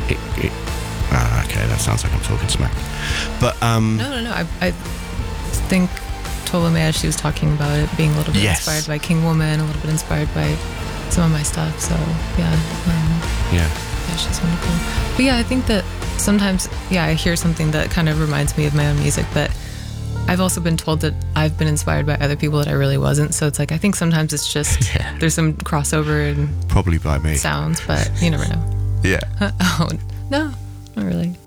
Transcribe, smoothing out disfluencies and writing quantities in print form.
Okay, that sounds like I'm talking smack. But No. I think Tolomea, she was talking about it being a little bit inspired by King Woman, a little bit inspired by some of my stuff. So yeah, she's wonderful. But yeah, I think that sometimes I hear something that kind of reminds me of my own music, but I've also been told that I've been inspired by other people that I really wasn't. So it's like, I think sometimes it's just there's some crossover in probably by me sounds, but you never know. Yeah. Oh no, not really.